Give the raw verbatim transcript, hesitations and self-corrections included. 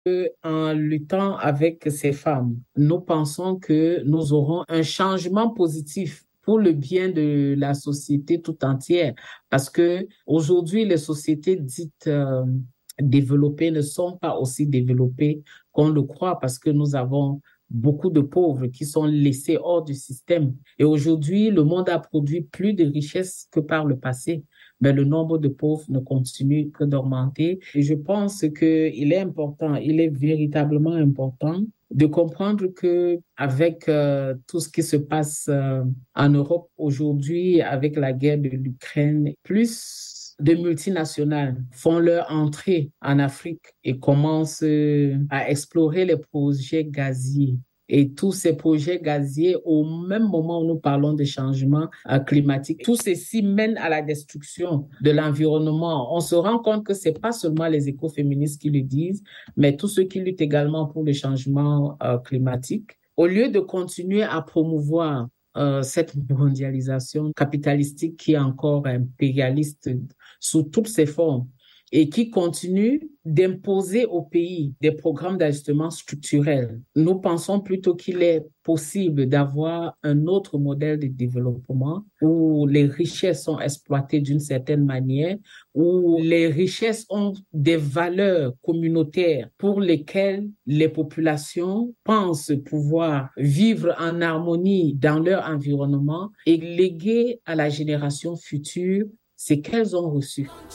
En luttant avec ces femmes, nous pensons que nous aurons un changement positif pour le bien de la société tout entière. Parce que aujourd'hui, les sociétés dites euh, développées ne sont pas aussi développées qu'on le croit parce que nous avons beaucoup de pauvres qui sont laissés hors du système. Et aujourd'hui, le monde a produit plus de richesses que par le passé, mais le nombre de pauvres ne continue que d'augmenter. Et je pense qu'il est important, il est véritablement important de comprendre que avec euh, tout ce qui se passe euh, en Europe aujourd'hui, avec la guerre de l'Ukraine, plus de multinationales font leur entrée en Afrique et commencent euh, à explorer les projets gaziers. Et tous ces projets gaziers, au même moment où nous parlons de changement euh, climatique, tout ceci mène à la destruction de l'environnement. On se rend compte que c'est pas seulement les écoféministes qui le disent, mais tous ceux qui luttent également pour le changement euh, climatique. Au lieu de continuer à promouvoir euh, cette mondialisation capitalistique qui est encore impérialiste sous toutes ses formes, et qui continue d'imposer au pays des programmes d'ajustement structurel. Nous pensons plutôt qu'il est possible d'avoir un autre modèle de développement où les richesses sont exploitées d'une certaine manière, où les richesses ont des valeurs communautaires pour lesquelles les populations pensent pouvoir vivre en harmonie dans leur environnement et léguer à la génération future ce qu'elles ont reçu.